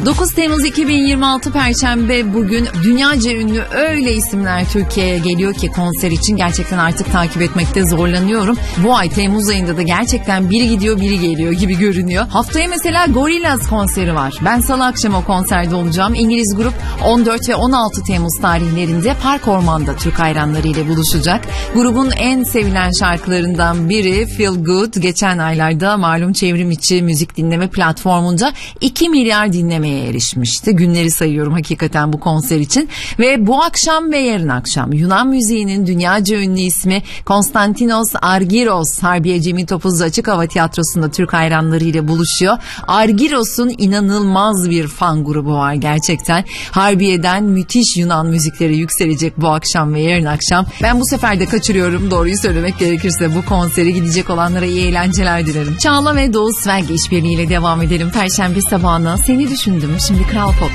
9 Temmuz 2026 Perşembe, bugün dünyaca ünlü öyle isimler Türkiye'ye geliyor ki konser için gerçekten artık takip etmekte zorlanıyorum. Bu ay Temmuz ayında da gerçekten biri gidiyor biri geliyor gibi görünüyor. Haftaya mesela Gorillaz konseri var. Ben salı akşamı o konserde olacağım. İngiliz grup 14 ve 16 Temmuz tarihlerinde Park Orman'da Türk hayranları ile buluşacak. Grubun en sevilen şarkılarından biri Feel Good. Geçen aylarda malum çevrim içi müzik dinleme platformunda 2 milyar dinlemeye erişmişti. Günleri sayıyorum hakikaten bu konser için. Ve bu akşam ve yarın akşam Yunan müziğinin dünyaca ünlü ismi Konstantinos Argyros Harbiye Cemil Topuz Açık Hava Tiyatrosu'nda Türk hayranları ile buluşuyor. Argyros'un inanılmaz bir fan grubu var gerçekten. Harbiye'den müthiş Yunan müzikleri yükselecek bu akşam ve yarın akşam. Ben bu sefer de kaçırıyorum, doğruyu söylemek gerekirse bu konsere. Gidecek olanlara iyi eğlenceler dilerim. Çağla ve Doğu Svelg işbirliğiyle devam edelim Perşembe sabahına. Seni düşündüm. Şimdi Kral Pop.